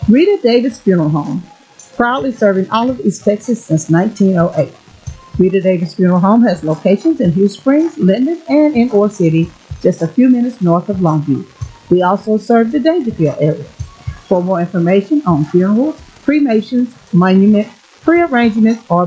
Rita Davis Funeral Home, proudly serving Olive East Texas since 1908. Rita Davis Funeral Home has locations in Hugh Springs, Linden, and in Ore City, just a few minutes north of Longview. We also serve the Davidville area. For more information on funerals, cremations, monument, pre-arrangements, or